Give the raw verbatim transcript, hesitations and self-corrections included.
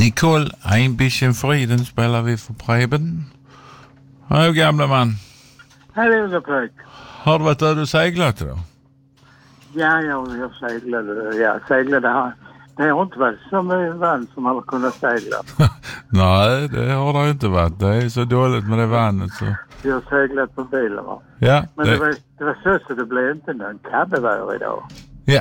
Nicole Einbischen Frieden spelar vi för Preben. Hej gamla man. Hej unga pojk. Har du varit där du seglat då? Ja, ja, jag seglade. Jag seglade här. Det har inte varit så mycket vann som man har kunnat segla. Nej, det har det inte varit. Det är så dåligt med det vannet så. Jag har seglat på bilen va. Ja. Men det, det var, det var så så det blev inte någon kabbeväder idag.